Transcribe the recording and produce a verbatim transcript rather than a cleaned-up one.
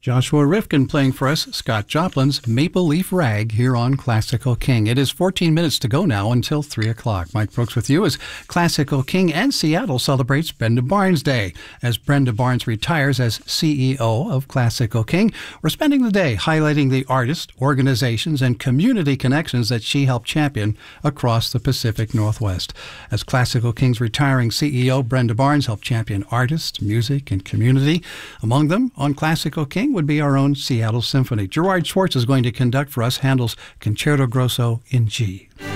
Joshua Rifkin playing for us Scott Joplin's Maple Leaf Rag here on Classical King. It is fourteen minutes to go now until three o'clock. Mike Brooks with you as Classical King and Seattle celebrates Brenda Barnes Day. As Brenda Barnes retires as C E O of Classical King, we're spending the day highlighting the artists, organizations, and community connections that she helped champion across the Pacific Northwest. As Classical King's retiring C E O, Brenda Barnes helped champion artists, music, and community. Among them, on Classical King, would be our own Seattle Symphony. Gerard Schwartz is going to conduct for us Handel's Concerto Grosso in G.